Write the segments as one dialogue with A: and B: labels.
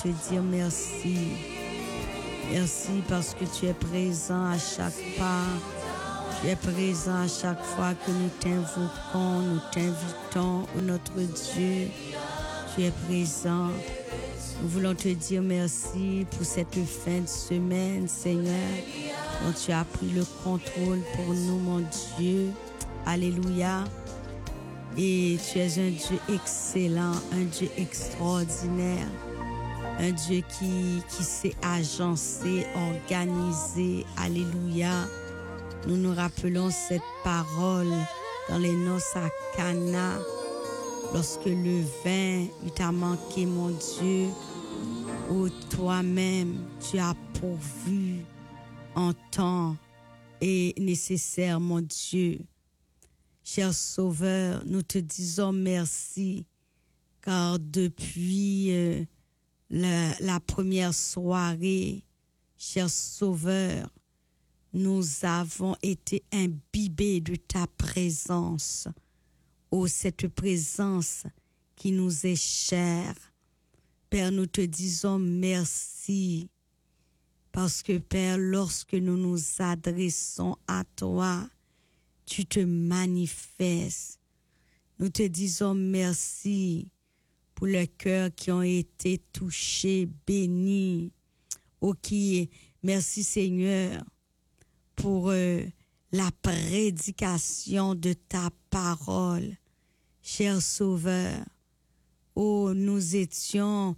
A: te dire merci. Merci parce que tu es présent à chaque pas. Tu es présent à chaque fois que nous t'invoquons, nous t'invitons, ô notre Dieu. Tu es présent. Nous voulons te dire merci pour cette fin de semaine, Seigneur, dont tu as pris le contrôle pour nous, mon Dieu. Alléluia. Et tu es un Dieu excellent, un Dieu extraordinaire, un Dieu qui s'est agencé, organisé. Alléluia. Nous nous rappelons cette parole dans les noces à Cana, lorsque le vin t'a manqué, mon Dieu. Ô toi-même, tu as pourvu en temps et nécessaire, mon Dieu. Cher Sauveur, nous te disons merci, car depuis la première soirée, cher Sauveur, nous avons été imbibés de ta présence. Oh, cette présence qui nous est chère. Père, nous te disons merci, parce que Père, lorsque nous nous adressons à toi, tu te manifestes. Nous te disons merci pour les cœurs qui ont été touchés, bénis. Merci Seigneur pour la prédication de ta parole. Cher Sauveur, nous étions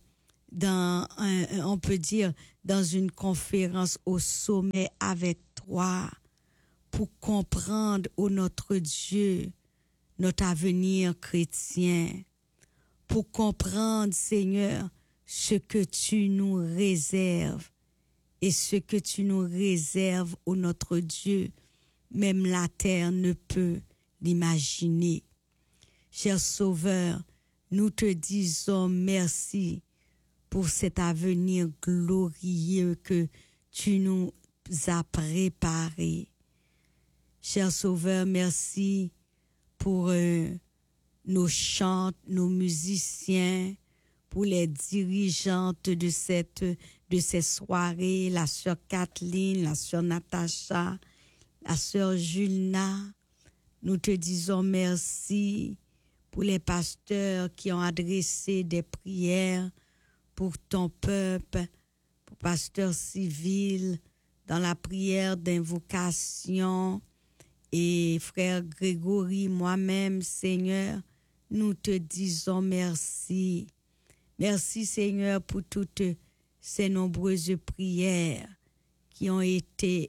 A: on peut dire, dans une conférence au sommet avec toi, pour comprendre, notre Dieu, notre avenir chrétien, pour comprendre, Seigneur, ce que tu nous réserves et ce que tu nous réserves, notre Dieu, même la terre ne peut l'imaginer. Cher Sauveur, nous te disons merci pour cet avenir glorieux que tu nous as préparé. Cher Sauveur, merci pour nos chants, nos musiciens, pour les dirigeantes de ces soirées, la sœur Kathleen, la sœur Natacha, la sœur Julna. Nous te disons merci pour les pasteurs qui ont adressé des prières pour ton peuple, pour pasteur civil, dans la prière d'invocation. Et frère Grégory, moi-même, Seigneur, nous te disons merci. Merci, Seigneur, pour toutes ces nombreuses prières qui ont été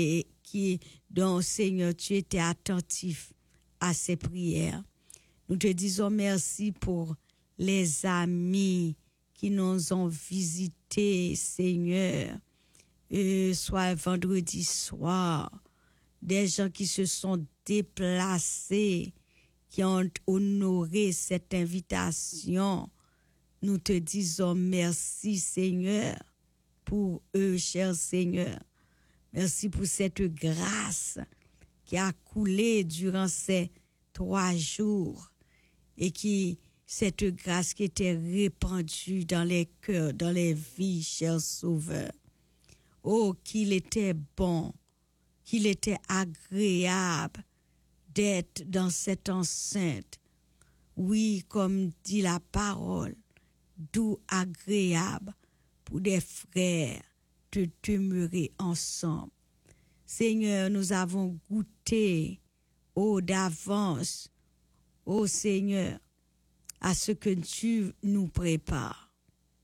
A: dont, Seigneur, tu étais attentif à ces prières. Nous te disons merci pour les amis qui nous ont visités, Seigneur, soit vendredi soir, des gens qui se sont déplacés, qui ont honoré cette invitation. Nous te disons merci, Seigneur, pour eux, cher Seigneur. Merci pour cette grâce qui a coulé durant ces 3 jours et cette grâce qui était répandue dans les cœurs, dans les vies, cher Sauveur. Oh, qu'il était bon, qu'il était agréable d'être dans cette enceinte. Oui, comme dit la parole, doux, agréable pour des frères de demeurer ensemble. Seigneur, nous avons goûté, d'avance, Seigneur, à ce que tu nous prépares.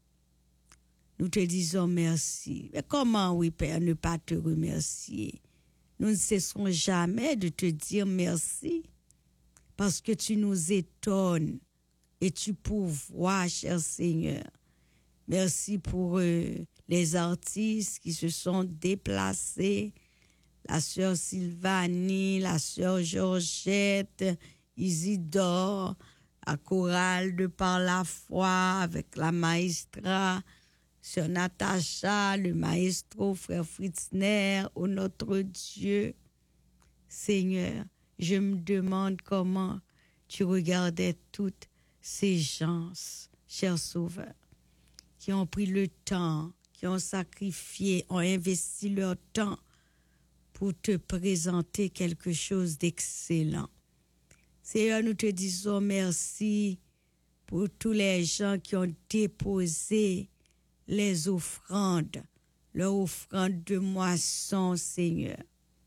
A: Nous te disons merci. Mais comment, oui, Père, ne pas te remercier? Nous ne cesserons jamais de te dire merci, parce que tu nous étonnes et tu pourvois, cher Seigneur. Merci pour les artistes qui se sont déplacés, la sœur Sylvanie, la sœur Georgette, Isidore, la chorale de Par la foi avec la maestra, sœur Natacha, le maestro, frère Fritzner, notre Dieu. Seigneur, je me demande comment tu regardais toutes ces gens, cher Sauveur, qui ont pris le temps, qui ont sacrifié, ont investi leur temps pour te présenter quelque chose d'excellent. Seigneur, nous te disons merci pour tous les gens qui ont déposé les offrandes, leurs offrandes de moisson, Seigneur.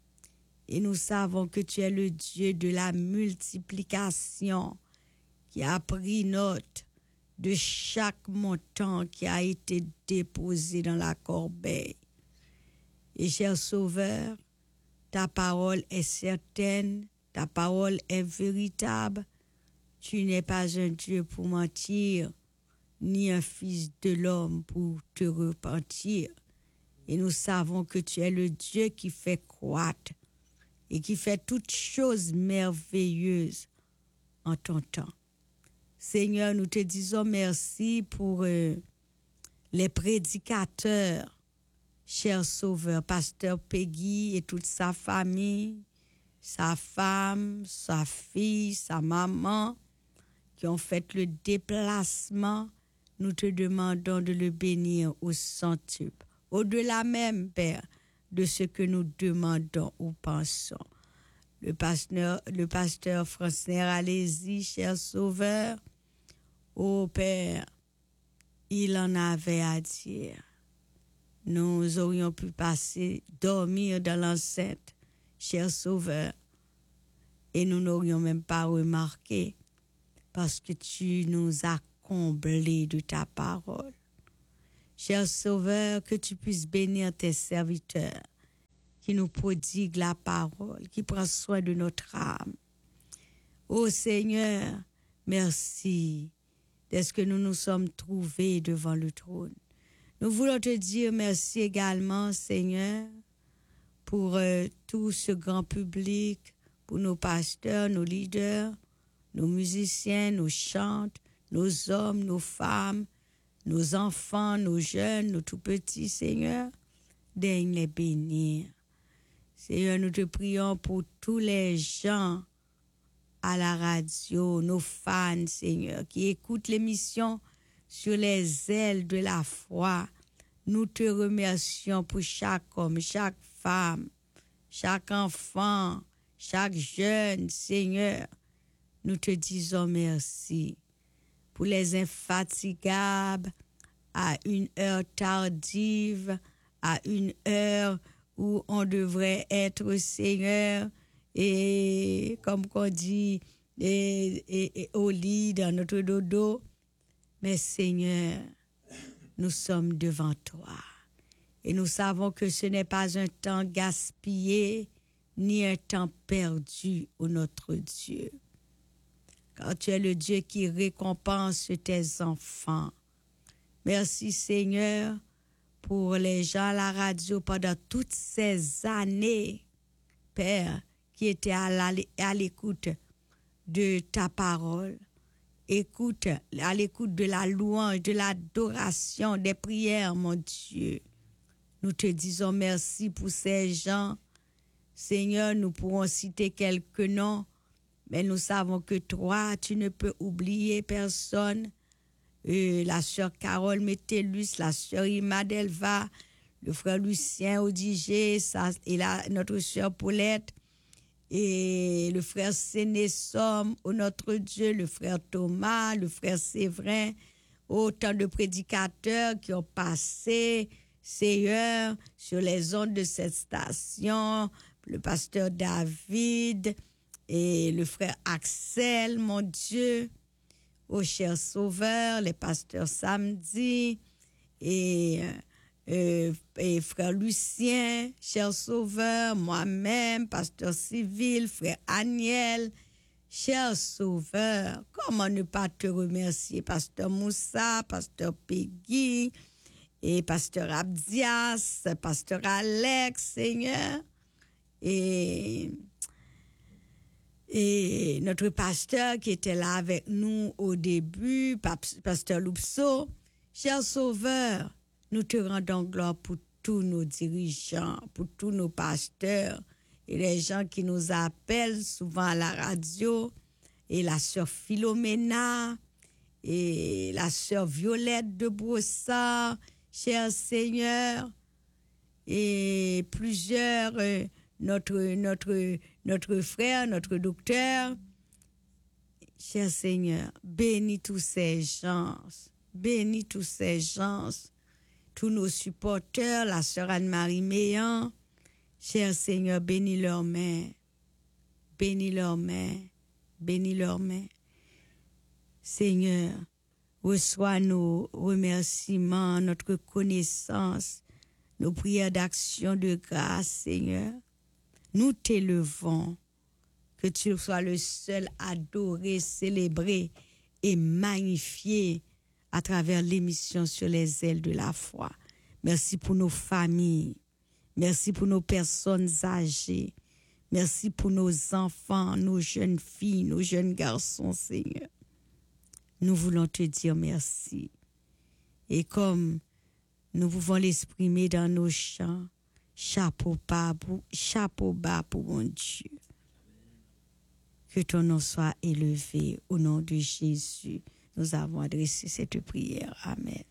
A: Et nous savons que tu es le Dieu de la multiplication qui a pris note de chaque montant qui a été déposé dans la corbeille. Et cher Sauveur, ta parole est certaine, ta parole est véritable. Tu n'es pas un Dieu pour mentir, ni un fils de l'homme pour te repentir. Et nous savons que tu es le Dieu qui fait croître et qui fait toutes choses merveilleuses en ton temps. Seigneur, nous te disons merci pour les prédicateurs, cher Sauveur, Pasteur Peggy et toute sa famille, sa femme, sa fille, sa maman, qui ont fait le déplacement. Nous te demandons de le bénir au centuple. Au-delà même, Père, de ce que nous demandons ou pensons. Le pasteur Francner, allez-y, cher Sauveur. Ô Père, il en avait à dire. Nous aurions pu dormir dans l'enceinte, cher Sauveur, et nous n'aurions même pas remarqué, parce que tu nous as comblés de ta parole. Cher Sauveur, que tu puisses bénir tes serviteurs, qui nous prodiguent la parole, qui prend soin de notre âme. Ô Seigneur, merci d'être que nous nous sommes trouvés devant le trône. Nous voulons te dire merci également, Seigneur, pour tout ce grand public, pour nos pasteurs, nos leaders, nos musiciens, nos chantes, nos hommes, nos femmes, nos enfants, nos jeunes, nos tout-petits, Seigneur, daigne les bénir. Seigneur, nous te prions pour tous les gens à la radio, nos fans, Seigneur, qui écoutent l'émission sur les ailes de la foi. Nous te remercions pour chaque homme, chaque femme, chaque enfant, chaque jeune, Seigneur. Nous te disons merci pour les infatigables à une heure tardive, à une heure où on devrait être, Seigneur, et comme qu'on dit, et au lit, dans notre dodo. Mais Seigneur, nous sommes devant toi. Et nous savons que ce n'est pas un temps gaspillé, ni un temps perdu, ô notre Dieu. Car tu es le Dieu qui récompense tes enfants. Merci Seigneur pour les gens à la radio pendant toutes ces années, Père, qui étaient à l'écoute de ta parole. À l'écoute de la louange, de l'adoration, des prières, mon Dieu. Nous te disons merci pour ces gens. Seigneur, nous pourrons citer quelques noms, mais nous savons que toi, tu ne peux oublier personne. La sœur Carole Métellus, la sœur Ima Delva, le frère Lucien Odigé, et notre sœur Paulette, et le frère Sénésom, oh notre Dieu, le frère Thomas, le frère Séverin, autant de prédicateurs qui ont passé, Seigneur, sur les ondes de cette station, le pasteur David et le frère Axel, mon Dieu, ô cher Sauveur, les pasteurs Samedi et frère Lucien, cher Sauveur, moi-même, pasteur Civil, frère Aniel, cher Sauveur, comment ne pas te remercier, pasteur Moussa, pasteur Peggy, et pasteur Abdias, pasteur Alex, Seigneur, et notre pasteur qui était là avec nous au début, pasteur Loupso, cher Sauveur, nous te rendons gloire pour tous nos dirigeants, pour tous nos pasteurs et les gens qui nous appellent souvent à la radio, et la sœur Philomena, et la sœur Violette de Brossard, cher Seigneur, et plusieurs, notre frère, notre docteur, cher Seigneur, bénis tous ces gens, tous nos supporters, la sœur Anne-Marie Méan, cher Seigneur, bénis leurs mains, bénis leurs mains, bénis leurs mains. Seigneur, reçois nos remerciements, notre connaissance, nos prières d'action de grâce, Seigneur. Nous t'élevons, que tu sois le seul adoré, célébré et magnifié à travers l'émission sur les ailes de la foi. Merci pour nos familles, merci pour nos personnes âgées, merci pour nos enfants, nos jeunes filles, nos jeunes garçons, Seigneur. Nous voulons te dire merci. Et comme nous pouvons l'exprimer dans nos chants, chapeau bas pour mon Dieu. Que ton nom soit élevé au nom de Jésus. Nous avons adressé cette prière. Amen.